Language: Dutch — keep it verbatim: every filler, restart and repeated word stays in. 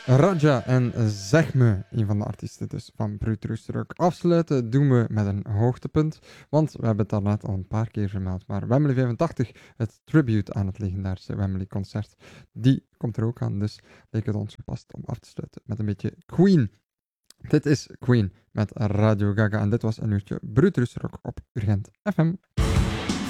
Raja en Zeg Me, een van de artiesten dus van Brute Rooster Rock. Afsluiten doen we met een hoogtepunt, want we hebben het daarnet al een paar keer vermeld, maar Wembley vijfentachtig, het tribute aan het legendarische Wembley concert, die komt er ook aan, dus leek het ons gepast om af te sluiten met een beetje Queen. Dit is Queen met Radio Gaga en dit was een uurtje Brute Rooster Rock op Urgent F M.